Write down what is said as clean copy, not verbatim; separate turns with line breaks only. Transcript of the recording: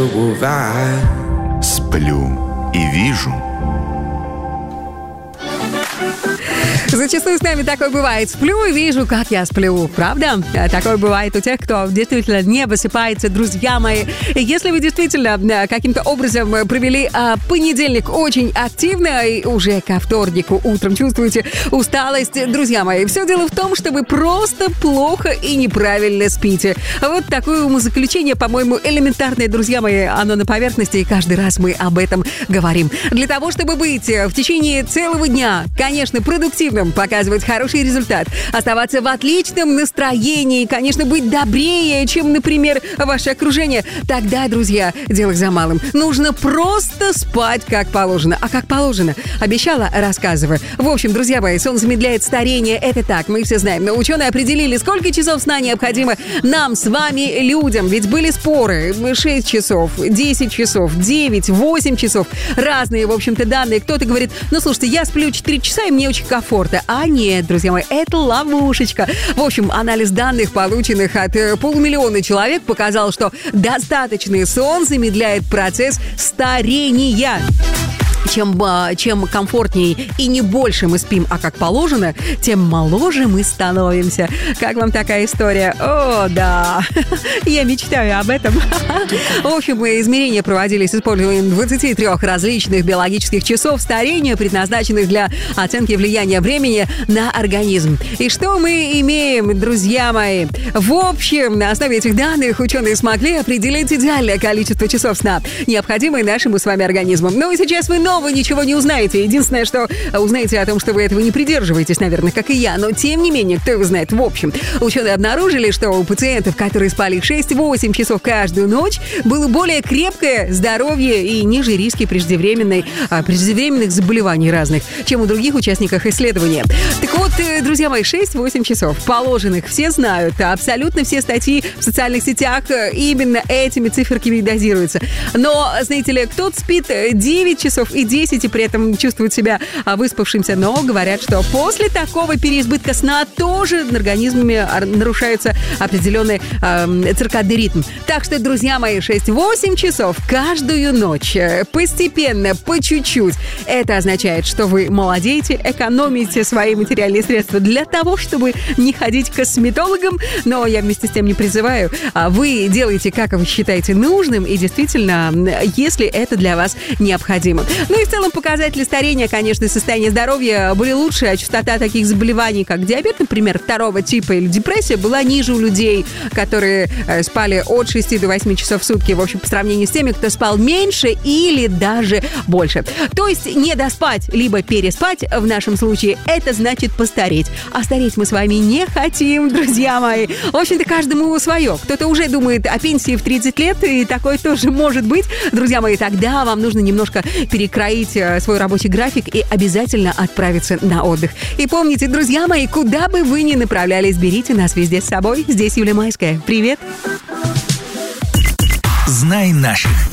Сплю и вижу.
Зачастую с нами такое бывает. Сплю и вижу, как я сплю. Правда? Такое бывает у тех, кто действительно не высыпается, друзья мои. Если вы действительно каким-то образом провели понедельник очень активно и уже ко вторнику утром чувствуете усталость, друзья мои, все дело в том, что вы просто плохо и неправильно спите. Вот такое умозаключение, по-моему, элементарное, друзья мои, оно на поверхности, и каждый раз мы об этом говорим. Для того, чтобы быть в течение целого дня, конечно, продуктивным, показывать хороший результат, оставаться в отличном настроении, конечно, быть добрее, чем, например, ваше окружение, тогда, друзья, дело за малым. Нужно просто спать как положено. А как положено? Обещала, рассказываю. В общем, друзья мои, сон замедляет старение. Это так, мы все знаем. Но ученые определили, сколько часов сна необходимо нам с вами, людям. Ведь были споры. 6 часов, 10 часов, 9, 8 часов. Разные, в общем-то, данные. Кто-то говорит, ну, слушайте, я сплю 4 часа, и мне очень комфортно. А нет, друзья мои, это ловушечка. В общем, анализ данных, полученных от 500 000 человек, показал, что достаточный сон замедляет процесс старения. Чем комфортнее и не больше мы спим, а как положено, тем моложе мы становимся. Как вам такая история? О, да, я мечтаю об этом. В общем, измерения проводились с использованием 23 различных биологических часов старения, предназначенных для оценки влияния времени на организм. И что мы имеем, друзья мои? В общем, на основе этих данных ученые смогли определить идеальное количество часов сна, необходимое нашему с вами организму. Ну и сейчас вы вы ничего не узнаете. Единственное, что узнаете о том, что вы этого не придерживаетесь, наверное, как и я. Но, тем не менее, кто его знает. В общем, ученые обнаружили, что у пациентов, которые спали 6-8 часов каждую ночь, было более крепкое здоровье и ниже риски преждевременных заболеваний разных, чем у других участников исследования. Так вот, друзья мои, 6-8 часов положенных все знают. Абсолютно все статьи в социальных сетях именно этими циферками дозируются. Но, знаете ли, кто-то спит 9 часов и 10, и при этом чувствует себя выспавшимся. Но говорят, что после такого переизбытка сна тоже в организме нарушается определенный циркадный ритм. Так что, друзья мои, 6-8 часов каждую ночь, постепенно, по чуть-чуть. Это означает, что вы молодеете, экономите свои материальные средства для того, чтобы не ходить к косметологам. Но я вместе с тем не призываю. Вы делаете, как вы считаете нужным, и действительно, если это для вас необходимо. Ну и в целом показатели старения, конечно, состояние здоровья были лучше, а частота таких заболеваний, как диабет, например, 2 типа или депрессия, была ниже у людей, которые спали от 6 до 8 часов в сутки, в общем, по сравнению с теми, кто спал меньше или даже больше. То есть не доспать, либо переспать в нашем случае, это значит постареть. А стареть мы с вами не хотим, друзья мои. В общем-то, каждому свое. Кто-то уже думает о пенсии в 30 лет, и такое тоже может быть. Друзья мои, тогда вам нужно немножко перекроить свой рабочий график и обязательно отправиться на отдых. И помните, друзья мои, куда бы вы ни направлялись, берите нас везде с собой. Здесь Юлия Майская. Привет!
Знай наших.